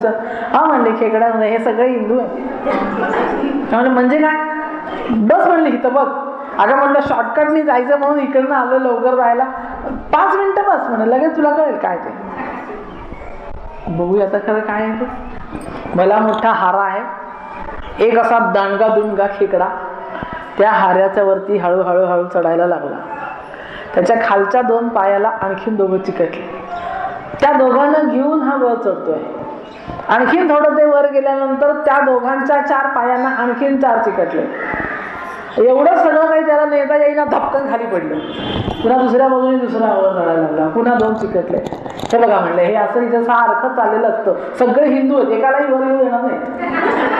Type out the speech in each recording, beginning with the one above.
हा म्हणले खेकडा हे सगळे हिंदू आहे. म्हणजे काय बस म्हणले इथं बघ. अगं म्हणलं शॉर्टकटनी जायचं म्हणून इकडनं आलं लवकर जायला 5 मिनिटं बस म्हणे लगेच तुला कळेल काय ते. बघूया आता खरं काय आहे ते. भला मोठा हारा आहे, एक असा दांडगा दुंडगा खेकडा त्या हाऱ्याच्या वरती हळूहळू हळू चढायला लागला. त्याच्या खालच्या 2 पायाला आणखीन 2 चिकटले. त्या दोघांना घेऊन हा वर चढतोय. आणखीन थोडं ते वर गेल्यानंतर त्या दोघांच्या 4 पायांना आणखीन 4 चिकटले. एवढं सगळं काही त्याला नेता येईना, धपकन खाली पडलं. पुन्हा दुसऱ्या बाजूने दुसरा वर चढायला लागला, पुन्हा 2 चिकटले. हे बघा म्हणले हे असं इथं सारखं चाललेलं असतं. सगळे हिंदू आहेत, एकालाही वर येऊ देणार नाही.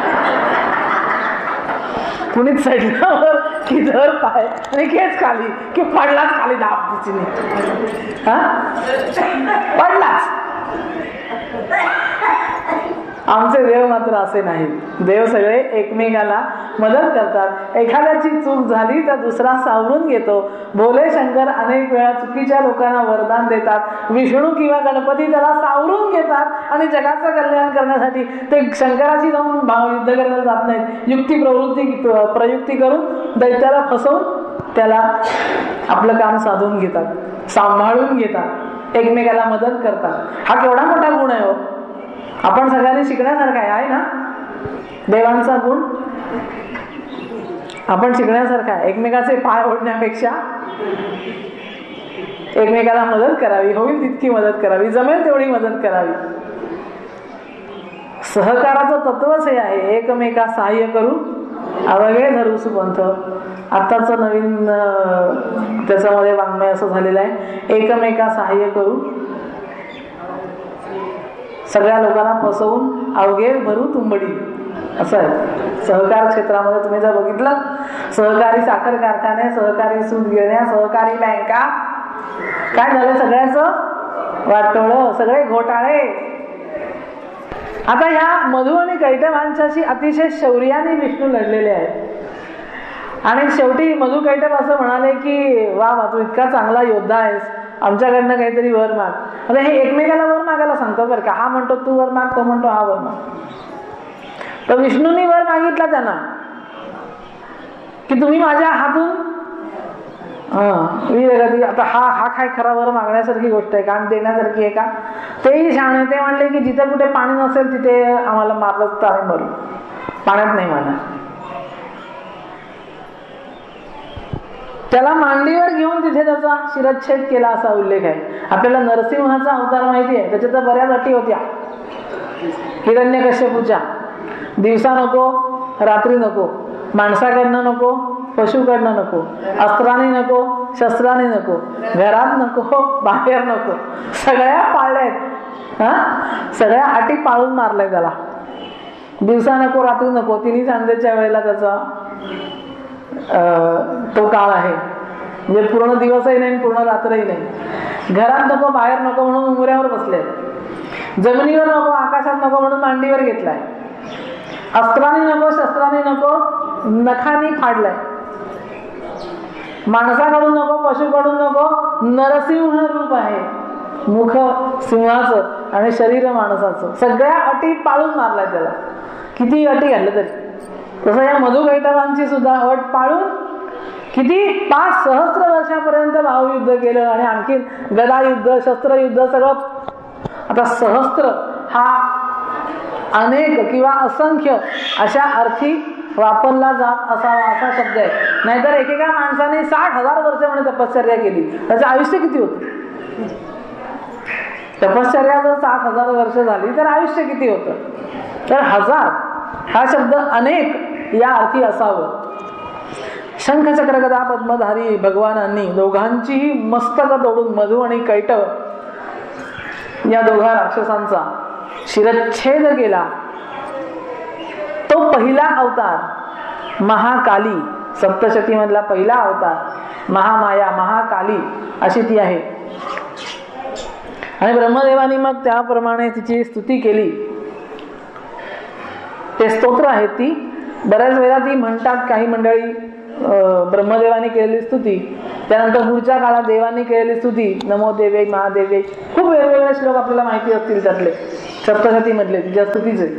कुणीच चढल्यावर की धर पाय आणि खेच खाली की पडलाच खाली धाप तिची पडलाच. आमचे देव मात्र असे नाहीत. देव सगळे एकमेकाला मदत करतात. एखाद्याची चूक झाली तर दुसरा सावरून घेतो. भोले शंकर अनेक वेळा चुकीच्या लोकांना वरदान देतात. विष्णू किंवा गणपती त्याला सावरून घेतात आणि जगाचं कल्याण करण्यासाठी ते शंकराची जाऊन युद्ध करायला जात नाहीत. प्रयुक्ती करून दैत्याला फसवून त्याला आपलं काम साधून घेतात, सांभाळून घेतात, एकमेकाला मदत करतात. हा केवढा मोठा गुण आहे हो. आपण सगळ्यांनी शिकण्यासारखा आहे ना. देवांचा गुण आपण शिकण्यासारखा आहे. एकमेकाचे पाय ओढण्यापेक्षा एकमेकाला मदत करावी, होईल तितकी मदत करावी, जमेल तेवढी मदत करावी. सहकाराचं तत्वच हे आहे. एकमेका सहाय्य करू अवघे धरू सुपंथ. आत्ताच नवीन त्याच्यामध्ये वाङ्मय असं झालेलं आहे. एकमेका सहाय्य करू सगळ्या लोकांना फसवून अवघे भरू तुंबडी असं आहे. सहकार क्षेत्रामध्ये तुम्ही जर बघितलं, सहकारी साखर कारखाने, सहकारी सूत गिरण्या, सहकारी बँका, काय झालं सगळ्याचं वाटोळं, सगळे घोटाळे. आता ह्या मधु आणि कैटभांच्याशी अतिशय शौर्याने विष्णू लढलेले आहेत. आणि शेवटी मधु कैटभ असं म्हणाले की वा तू इतका चांगला योद्धा आहेस, आमच्याकडनं काहीतरी वर माग. आता हे एकमेकाला वर मागायला सांगतात बरं का. हा म्हणतो तू वर माग, तो म्हणतो हा वर माग. तर विष्णूंनी वर मागितला त्यांना की तुम्ही माझ्या हातून वीरगती. आता हा काय खरा वर मागण्यासारखी गोष्ट आहे का, देण्यासारखी आहे का. तेही शहाणे. ते म्हणले की जिथे कुठे पाणी नसेल तिथे आम्हाला मारलं तर आम्ही मरू, पाण्यात नाही मारणार. त्याला मांडीवर घेऊन तिथे त्याचा शिरच्छेद केला असा उल्लेख आहे. आपल्याला नरसिंहाचा अवतार माहिती आहे, त्याच्या तर बऱ्याच अटी होत्या. हिरण्यकश्यपूच्या दिवसा नको, रात्री नको, माणसाकडनं नको, पशुकडनं नको, अस्त्राने नको, शस्त्राने नको, घरात नको, बाहेर नको, सगळ्या पाळल्यात. सगळ्या अटी पाळून मारलाय त्याला. दिवसा नको, रात्री नको, तिन्ही सांजेच्या वेळेला त्याचा तो काळ आहे. म्हणजे पूर्ण दिवसही नाही, पूर्ण रात्रही नाही. घरात नको, बाहेर नको म्हणून उंबऱ्यावर बसले. जमिनीवर नको, आकाशात नको म्हणून मांडीवर घेतलाय. अस्त्राने नको, शस्त्राने नको, नखानी फाडलाय. माणसाकडून नको, पशुकडून नको. नरसिंह रूप आहे, मुख सिंहाचं आणि शरीर माणसाचं. सगळ्या अटी पाळून मारलाय त्याला, किती अटी घातल्या तरी. तसं या मधु कैटभांची सुद्धा अट पाळून किती 5 सहस्र वर्षापर्यंत भावयुद्ध केलं. आणि आणखी गदा युद्ध, शस्त्रयुद्ध सगळं. आता सहस्त्र हा अनेक किंवा असंख्य अशा अर्थी वापरला जात असावा असा शब्द आहे. नाहीतर एकेका माणसाने 60,000 वर्ष म्हणे तपश्चर्या केली, त्याचं आयुष्य किती होतं. तपश्चर्या जर 60,000 वर्ष झाली तर आयुष्य किती होतं. तर 1000 हा शब्द अनेक या अर्थी असावं. शंखचक्र गदा पद्मधारी भगवानांनी दोघांचीही मस्तक तोडून मधु आणि कैटभ या दोघा राक्षसांचा शिरच्छेद केला. तो पहिला अवतार महाकाली, सप्तशती मधला पहिला अवतार महामाया, महाकाली अशी ती आहे. आणि ब्रह्मदेवानी मग त्याप्रमाणे तिची स्तुती केली. ते स्तोत्र आहेत. ती बऱ्याच वेळा ती म्हणतात काही मंडळी ब्रह्मदेवानी केलेली स्तुती, त्यानंतर पुढच्या काळात देवांनी केलेली स्तुती, नमो देवे महादेवे, खूप वेगवेगळे श्लोक आपल्याला माहिती असतील त्यातले. सप्तशती मधले तिच्या स्तुतीचे.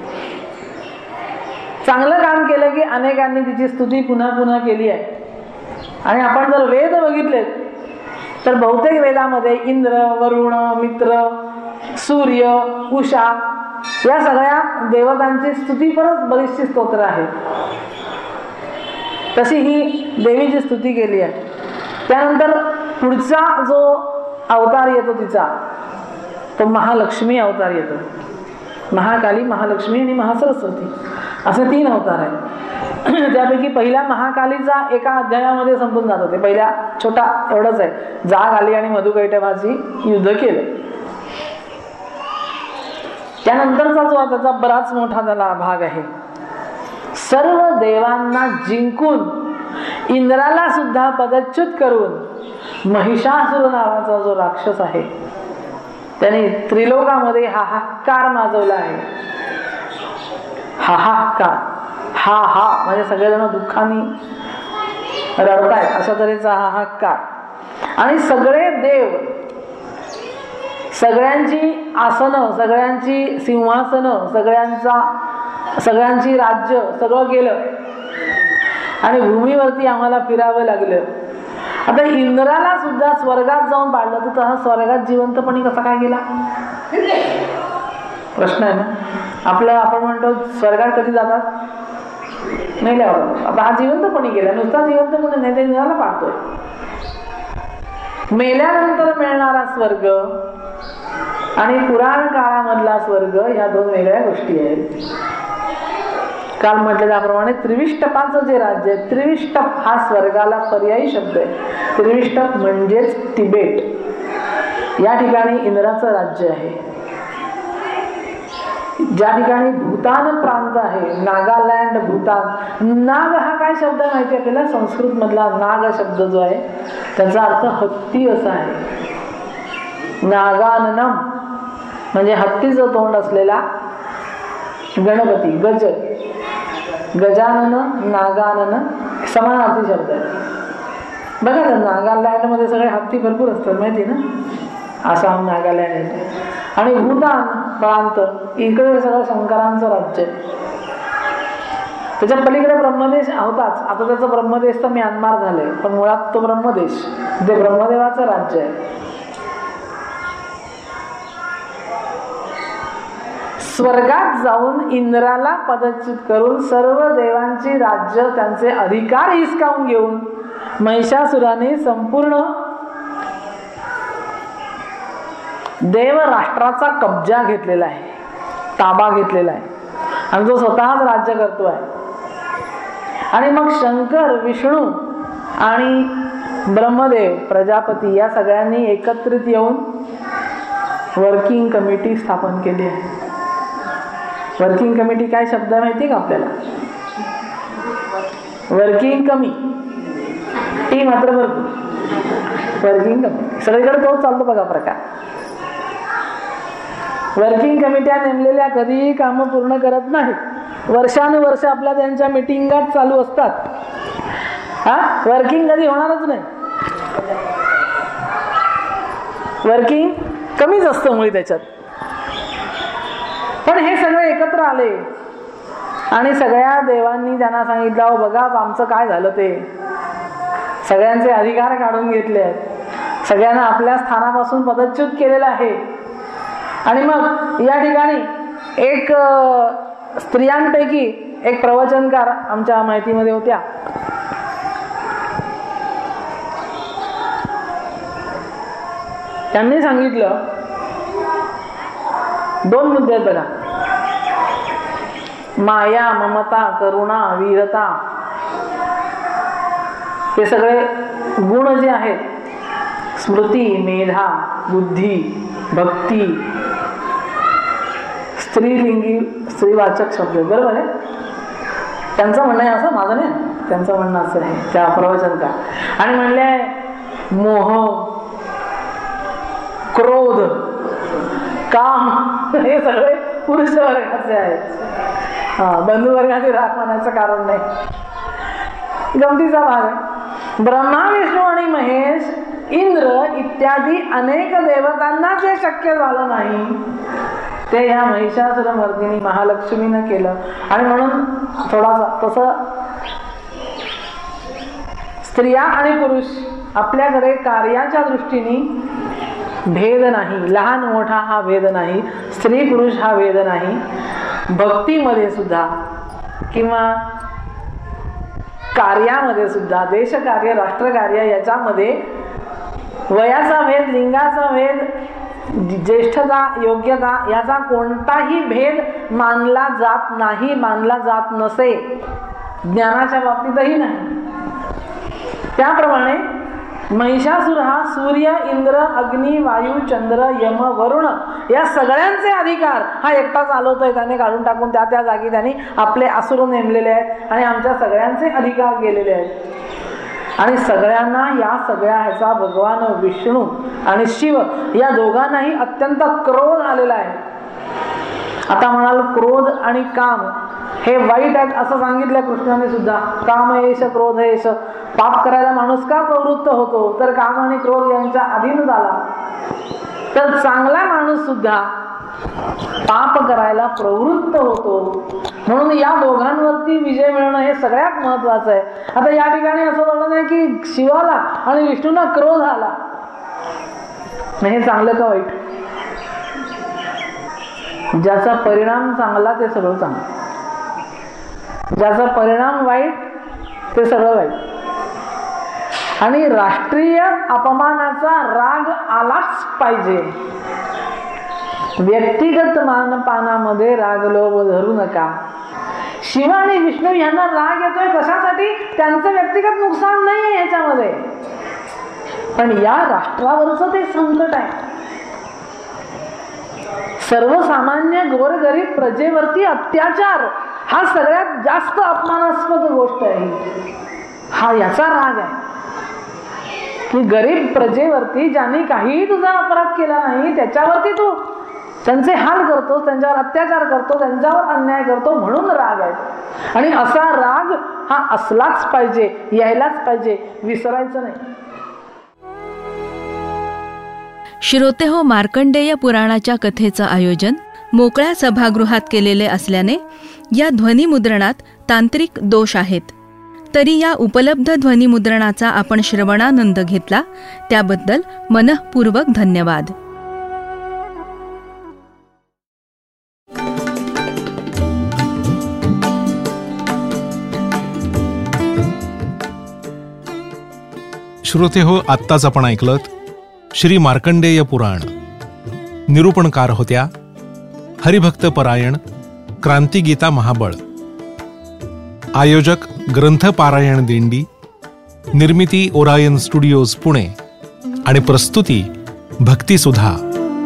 चांगलं काम केलं की अनेकांनी तिची स्तुती पुन्हा पुन्हा केली आहे. आणि आपण जर वेद बघितलेत तर बहुतेक वेदामध्ये इंद्र, वरुण, मित्र, सूर्य, उषा या सगळ्या देवतांची स्तुती परत बरीचशी स्तोत्र आहेत. तशी ही देवीची स्तुती केली आहे. त्यानंतर पुढचा जो अवतार येतो तिचा तो महालक्ष्मी अवतार येतो. महाकाली, महालक्ष्मी आणि महासरस्वती असे 3 अवतार आहेत. त्यापैकी पहिल्या महाकालीचा एका अध्यायामध्ये संपून जात होते. पहिल्या छोटा एवढंच आहे, जाग आली आणि मधुकैटभाची युद्ध केलं. त्यानंतरचा जो त्याचा बराच मोठा त्याला भाग आहे. सर्व देवांना जिंकून इंद्राला सुद्धा पदच्युत करून महिषासुर नावाचा जो राक्षस आहे त्याने त्रिलोकामध्ये हाहाकार माजवला आहे. हाहाकार, हा हा म्हणजे सगळेजण दुःखाने रडतायत अशा तऱ्हेचा हाहाकार. आणि सगळे देव, सगळ्यांची आसनं, सगळ्यांची सिंहासनं, सगळ्यांची राज्य सगळं गेलं आणि भूमीवरती आम्हाला फिरावं लागलं. आता इंद्राला सुद्धा स्वर्गात जाऊन पाडलं तर तसा स्वर्गात जिवंतपणी कसा काय गेला प्रश्न आहे ना आपलं. आपण म्हणतो स्वर्गात कधी जातात, मेल्यावर. आता हा जिवंतपणी गेला, नुसता जिवंतपणी नाही, ते इंद्राला पाडतोय. मेल्यानंतर मिळणारा स्वर्ग आणि पुराण काळामधला स्वर्ग ह्या 2 वेगळ्या गोष्टी आहेत. काल म्हटलं त्याप्रमाणे त्रिविष्टपाचं जे राज्य आहे, त्रिविष्टप हा स्वर्गाला पर्यायी शब्द आहे. त्रिविष्टप म्हणजेच तिबेट. या ठिकाणी इंद्राचं राज्य आहे. ज्या ठिकाणी भूतान प्रांत आहे, नागालँड, भूतान. नाग हा काय शब्द आहे माहिती आहे आपल्याला? संस्कृत मधला नाग शब्द जो आहे त्याचा अर्थ हत्ती असा आहे. नागाननम म्हणजे हत्तीचं तोंड असलेला गणपती. गज, गजानन, नागानन समानार्थी शब्द आहे. बघा ना, नागालँड मध्ये सगळे हत्ती भरपूर असतात माहिती ना. आसाम, नागालँड येते. आणि भूतान प्रांत इकडे सगळं शंकरांचं राज्य आहे. त्याच्या पलीकडे ब्रह्मदेश होताच. आता त्याचा ब्रह्मदेश तर म्यानमार झाले, पण मुळात तो ब्रह्मदेश, ते ब्रह्मदेवाचं राज्य आहे. स्वर्गात जाऊन इंद्राला पदच्युत करून सर्व देवांची राज्य, त्यांचे अधिकार हिसकावून घेऊन महिषासुराने संपूर्ण देव राष्ट्राचा कब्जा घेतलेला आहे, ताबा घेतलेला आहे आणि जो स्वतःच राज्य करतो आहे. आणि मग शंकर, विष्णू आणि ब्रह्मदेव, प्रजापती या सगळ्यांनी एकत्रित येऊन वर्किंग कमिटी स्थापन केली आहे. वर्किंग कमिटी काय शब्द माहिती का आपल्याला? वर्किंग कमी, टी मात्र भरपूर. वर्किंग कमिटी सगळीकडे तोच चालतो बघा प्रकार. वर्किंग कमिट्या नेमलेल्या कधीही कामं पूर्ण करत नाहीत. वर्षानुवर्ष आपल्या त्यांच्या मिटिंगात चालू असतात. वर्किंग कधी होणारच नाही. वर्किंग कमीच असतं मुळी त्याच्यात. पण हे सगळे एकत्र आले आणि सगळ्या देवांनी त्यांना सांगितलं, अहो बघा आमचं काय झालं ते. सगळ्यांचे अधिकार काढून घेतले आहेत, सगळ्यांना आपल्या स्थानापासून पदच्युत केलेलं आहे. आणि मग या ठिकाणी एक स्त्रियांपैकी एक प्रवचनकार आमच्या माहितीमध्ये होत्या. त्यांनी सांगितलं 2 मुद्दे आहेत बघा. माया, ममता, करुणा, वीरता हे सगळे गुण जे आहेत, स्मृती, मेधा, बुद्धी, भक्ती, स्त्रीलिंगी स्त्रीवाचक शब्द, बरोबर आहे. त्यांचं म्हणणं आहे असं, माझं नाही, त्यांचं म्हणणं असं आहे त्या प्रवचनकार. आणि म्हणले मोह, क्रोध, काम हे सगळे पुरुष वर्गाचे आहेत. बंधुवर्गाने राग मानायचं कारण नाही. गमतीचा भाग आहे. ब्रह्मा, विष्णू आणि महेश, इंद्र इत्यादी अनेक देवतांना जे शक्य झालं नाही ते ह्या महिषासुरमर्दिनी महालक्ष्मीनं केलं. आणि म्हणून थोडासा तसं स्त्रिया आणि पुरुष आपल्याकडे कार्याच्या दृष्टीने भेद नाही, लहान मोठा हा भेद नाही, स्त्री पुरुष हा भेद नाही. भक्तीमध्ये सुद्धा किंवा कार्यामध्ये सुद्धा, देशकार्य राष्ट्रकार्य याच्यामध्ये वयाचा भेद, लिंगाचा भेद, ज्येष्ठता, योग्यता याचा कोणताही भेद मानला जात नाही, मानला जात नसे. ज्ञानाच्या बाबतीतही नाही. त्याप्रमाणे महिषासुर हा सूर्य, इंद्र, अग्नी, वायू, चंद्र, यम, वरुण या सगळ्यांचे अधिकार हा एकटा चालवतोय. त्याने काढून टाकून त्या त्या जागी त्याने आपले असुर नेमलेले आहेत आणि आमच्या सगळ्यांचे अधिकार गेलेले आहेत. आणि सगळ्यांना या सगळ्या ह्याचा भगवान विष्णू आणि शिव या दोघांनाही अत्यंत क्रोध आलेला आहे. आता म्हणाल क्रोध आणि काम हे वाईट आहेत असं सांगितलं कृष्णाने सुद्धा. काम येश क्रोध येश, पाप करायला माणूस का प्रवृत्त होतो, तर काम आणि क्रोध यांच्या अधीन झाला. तर चांगला माणूस सुद्धा पाप करायला प्रवृत्त होतो. म्हणून या दोघांवरती विजय मिळणं हे सगळ्यात महत्वाचं आहे. आता या ठिकाणी असं झालं नाही की शिवाला आणि विष्णूला क्रोध आला, हे चांगलं का वाईट? ज्याचा परिणाम चांगला ते सगळं चांगलं, ज्याचा परिणाम वाईट ते सगळं वाईट. आणि राष्ट्रीय अपमानाचा राग आलाच पाहिजे. व्यक्तिगत मानपानामध्ये राग लोभ धरू नका. शिव आणि विष्णू यांना राग येतोय कशासाठी? त्यांचं व्यक्तिगत नुकसान नाहीये याच्यामध्ये, पण या राष्ट्रावरचं ते संकट आहे. सर्वसामान्य गोरगरीब प्रजेवरती अत्याचार हा सगळ्यात जास्त अपमानास्पद गोष्ट आहे. हा याचा राग आहे की गरीब प्रजेवरती ज्यांनी काहीही तुझा अपराध केला नाही त्याच्यावरती तू त्यांचे हाल करतो, त्यांच्यावर अत्याचार करतो, त्यांच्यावर अन्याय करतो, म्हणून राग आहे. आणि असा राग हा असलाच पाहिजे, यायलाच पाहिजे, विसरायचं नाही. श्रोते हो, मार्कंडेय पुराणाच्या कथेचं आयोजन मोकळ्या सभागृहात केलेले असल्याने या ध्वनिमुद्रणात तांत्रिक दोष आहेत. तरी या उपलब्ध ध्वनिमुद्रणाचा आपण श्रवणानंद घेतला त्याबद्दल मनःपूर्वक धन्यवाद. श्रोते हो, आत्ताच आपण ऐकलत श्री मार्कंडेय पुराण. निरूपणकार होत्या हरिभक्त परायण क्रांतिगीता महाबळ. आयोजक ग्रंथ पारायण दिंडी. निर्मिती ओरायन स्टुडिओज पुणे आणि प्रस्तुती भक्तिसुधा.